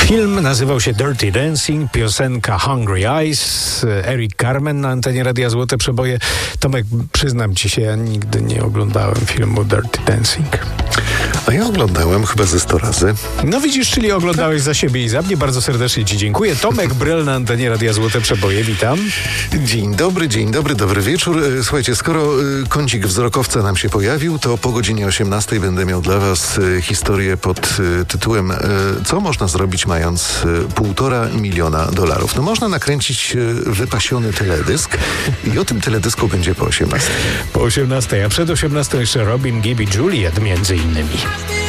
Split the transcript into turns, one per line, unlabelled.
Film nazywał się Dirty Dancing, piosenka Hungry Eyes, Eric Carmen na antenie Radia Złote Przeboje. Tomek, przyznam ci się, ja nigdy nie oglądałem filmu Dirty Dancing.
A ja oglądałem chyba ze 100 razy.
No widzisz, czyli oglądałeś za siebie i za mnie. Bardzo serdecznie ci dziękuję. Tomek Bryl na antenie Radia Złote Przeboje. Witam.
Dzień dobry, dobry wieczór. Słuchajcie, skoro kącik wzrokowca nam się pojawił, to po godzinie 18 będę miał dla was historię pod tytułem co można zrobić mając $1,5 miliona. No można nakręcić wypasiony teledysk i o tym teledysku będzie po 18.
Po 18, a przed 18 jeszcze Robin, Gibb i Juliet między innymi.